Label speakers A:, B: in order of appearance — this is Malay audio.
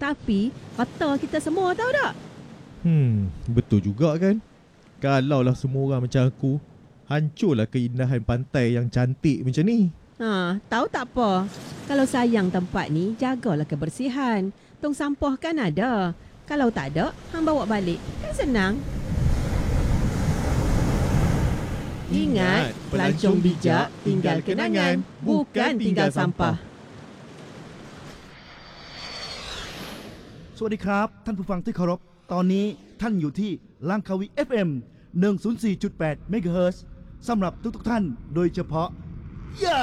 A: Tapi kotor kita semua, tahu tak?
B: Betul juga kan. Kalaulah semua orang macam aku, hancurlah keindahan pantai yang cantik macam ni.
A: Tahu tak apa? Kalau sayang tempat ni, jagalah kebersihan. Tong sampah kan ada. Kalau tak ada, hang bawa balik. Kan senang. Ingat, pelancong bijak tinggal kenangan, bukan tinggal sampah.
C: สวัสดีครับท่านผู้ฟังที่เคารพตอนนี้ท่านอยู่ที่ลังคาวี FM 104.8 เมกะเฮิรตซ์สำหรับทุกๆท่านโดยเฉพาะย่า